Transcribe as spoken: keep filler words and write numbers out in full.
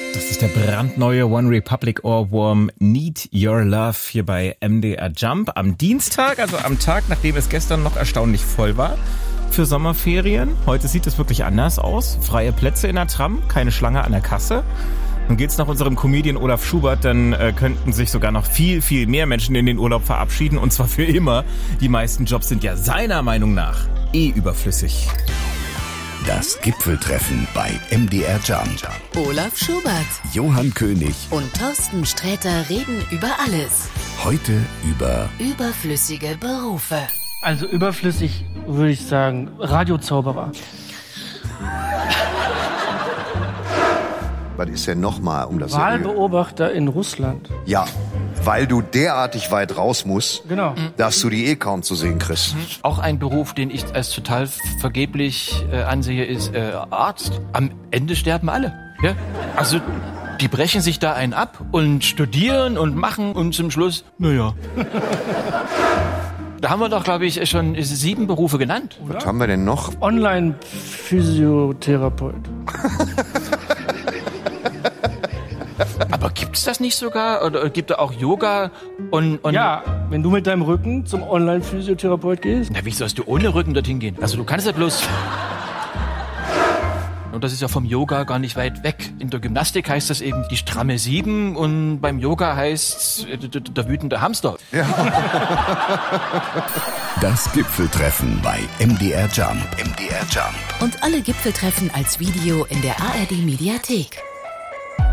Das ist der brandneue One Republic Ohrwurm Need Your Love hier bei M D R Jump am Dienstag, also am Tag, nachdem es gestern noch erstaunlich voll war für Sommerferien. Heute sieht es wirklich anders aus. Freie Plätze in der Tram, keine Schlange an der Kasse. Nun geht's nach unserem Comedian Olaf Schubert, dann äh, könnten sich sogar noch viel, viel mehr Menschen in den Urlaub verabschieden und zwar für immer. Die meisten Jobs sind ja seiner Meinung nach eh überflüssig. Das Gipfeltreffen bei M D R Jump. Olaf Schubert, Johann König und Thorsten Sträter reden über alles. Heute über Überflüssige Berufe. Also überflüssig würde ich sagen, Radiozauberer. Was ist denn nochmal um das Wahlbeobachter in Russland. Ja, weil du derartig weit raus musst, Genau. dass du die eh kaum zu sehen kriegst. Auch ein Beruf, den ich als total vergeblich äh, ansehe, ist äh, Arzt. Am Ende sterben alle. Ja? Also die brechen sich da einen ab und studieren und machen und zum Schluss, naja. Da haben wir doch, glaube ich, schon sieben Berufe genannt. Was haben wir denn noch? Online-Physiotherapeut. Aber gibt's das nicht sogar? Oder gibt es auch Yoga und, und... Ja, wenn du mit deinem Rücken zum Online-Physiotherapeut gehst. Na, wie sollst du ohne Rücken dorthin gehen? Also du kannst ja bloß... Und das ist ja vom Yoga gar nicht weit weg. In der Gymnastik heißt das eben die stramme Sieben und beim Yoga heißt äh, der wütende Hamster. Ja. das Gipfeltreffen bei M D R Jump. M D R Jump. Und alle Gipfeltreffen als Video in der A R D Mediathek.